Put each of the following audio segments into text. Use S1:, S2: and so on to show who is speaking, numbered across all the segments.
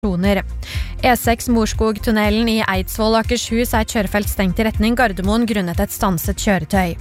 S1: E6 Morskog-tunnelen i Eidsvoll Akershus kjørefelt stengt i retning Gardermoen grunnet et stanset kjøretøy.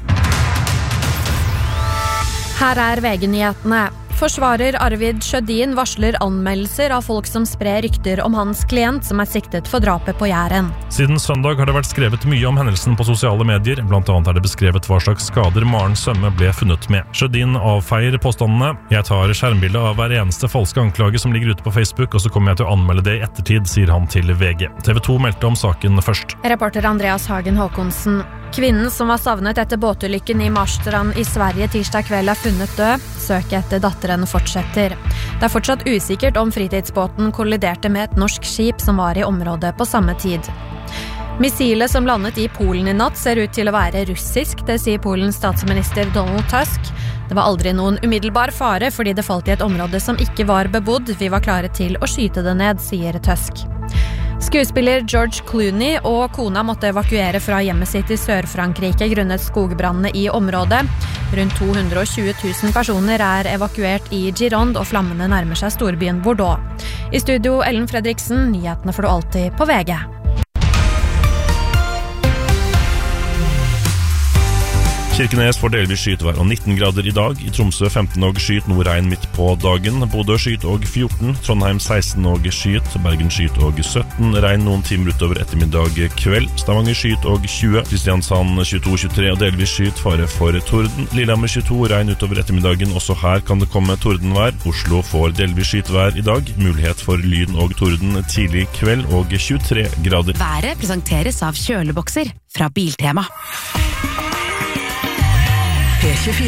S1: Her VG-nyhetene. Forsvarer Arvid Sjødin varsler anmeldelser av folk som sprer rykter om hans klient som siktet for drapet på Jæren.
S2: Siden søndag har det vært skrevet mye om hendelsen på sosiale medier. Blant annet det beskrevet hva slags skader Maren Sømme ble funnet med. Sjødin avfeier påstandene. Jeg tar skjermbilde av hver eneste falske anklage som ligger ute på Facebook, og så kommer jeg til å anmelde det i ettertid, sier han til VG. TV 2 meldte om saken først.
S1: Reporter Andreas Hagen Håkonsen. Kvinnen som var savnet etter båtulykken i Marstrand i Sverige tirsdag kveld funnet død. Søket etter datteren fortsetter. Det fortsatt usikkert om fritidsbåten kolliderte med et norsk skip som var i området på samme tid. Missilet som landet i Polen i natt ser ut til å være russisk, det sier Polens statsminister Donald Tusk. Det var aldri noen umiddelbar fare fordi det falt i et område som ikke var bebodd. Vi var klare til å skyte det ned, sier Tusk. Skuespiller George Clooney og kona måtte evakuere fra hjemmet sitt i Sør-Frankrike grunnet skogbrannene i området. Rundt 220 000 personer evakuert i Gironde, og flammene nærmer seg storbyen Bordeaux. I studio Ellen Fredriksen, nyhetene får du alltid på VG.
S2: Kirkenes får delvis skytevær og 19 grader i dag. I Tromsø 15 og skyt, nordregn midt på dagen. Bodø skyt og 14, Trondheim 16 og skyt, Bergen skyt og 17, regn noen timer utover ettermiddag kveld. Stavanger skyt og 20, Kristiansand 22-23 og delvis skyt, fare for torden. Lillehammer 22, regn utover ettermiddagen, også her kan det komme tordenvær. Oslo får delvis skytevær i dag, mulighet for lyn og torden tidlig kveld og 23 grader.
S3: Været presenteres av kjølebokser fra Biltema. P24.